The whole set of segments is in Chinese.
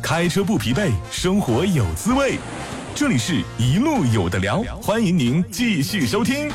开车不疲惫，生活有滋味。这里是一路有的聊，欢迎您继续收听。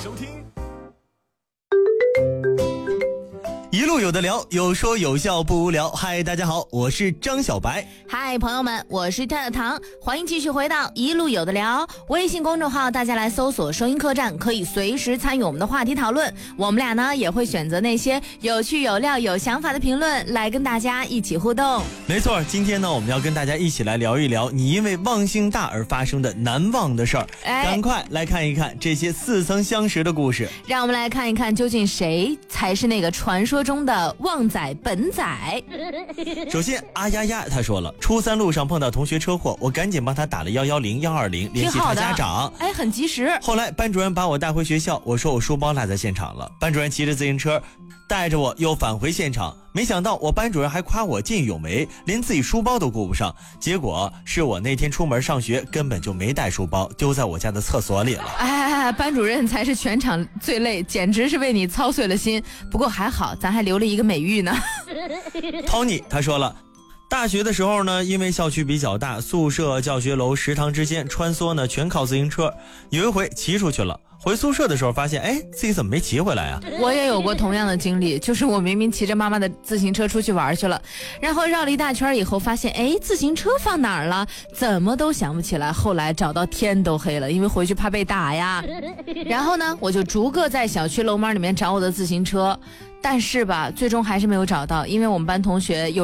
一路有的聊，有说有笑不无聊。嗨，大家好，我是张小白。 嗨，朋友们，我是跳跳糖，欢迎继续回到一路有的聊。微信公众号大家来搜索收音客栈，可以随时参与我们的话题讨论。我们俩呢也会选择那些有趣有料有想法的评论来跟大家一起互动。 没错，今天呢我们要跟大家一起来聊一聊你因为忘性大而发生的难忘的事儿。赶快来看一看这些似曾相识的故事。 让我们来看一看究竟谁才是那个传说中的旺仔本仔。 首先阿丫丫他说了，初三路上碰到同学车祸，我赶紧帮他打了110、120，联系他家长。 很及时。 后来班主任把我带回学校，我说我书包落在现场了。班主任骑着自行车带着我又返回现场，没想到我班主任还夸我见义勇为，连自己书包都顾不上。结果是我那天出门上学根本就没带书包，丢在我家的厕所里了。 班主任才是全场最累，简直是为你操碎了心。不过还好，咱还留了一个美誉呢。 Tony 他说了，大学的时候呢，因为校区比较大，宿舍、教学楼、食堂之间穿梭呢全靠自行车。有一回骑出去了，回宿舍的时候发现，自己怎么没骑回来啊？ 我也有过同样的经历，就是我明明骑着妈妈的自行车出去玩去了，然后绕了一大圈以后发现，自行车放哪儿了？怎么都想不起来。后来找到天都黑了，因为回去怕被打呀。然后呢，我就逐个在小区楼门里面找我的自行车，但是吧，最终还是没有找到，因为我们班同学有